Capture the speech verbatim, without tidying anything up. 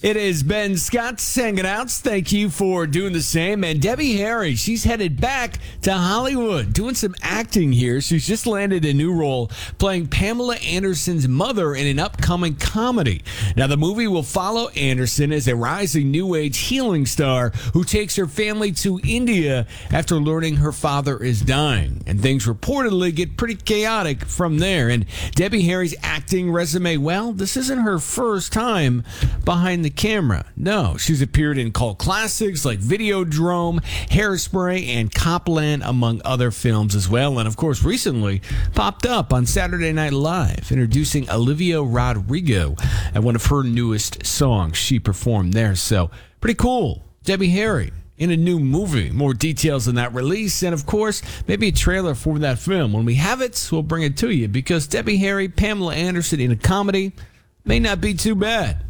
It is Ben Scott hanging out. Thank you for doing the same. And Debbie Harry, she's headed back to Hollywood, doing some acting here. She's just landed a new role playing Pamela Anderson's mother in an upcoming comedy. Now, the movie will follow Anderson as a rising new age healing star who takes her family to India after learning her father is dying. And things reportedly get pretty chaotic from there. And Debbie Harry's acting resume, well, this isn't her first time behind the camera. No, she's appeared in cult classics like Videodrome, Hairspray, and Copland, among other films as well. And of course, recently popped up on Saturday Night Live, introducing Olivia Rodrigo at one of her newest songs she performed there. So pretty cool. Debbie Harry in a new movie. More details on that release, and of course, maybe a trailer for that film. When we have it, we'll bring it to you, because Debbie Harry, Pamela Anderson in a comedy may not be too bad.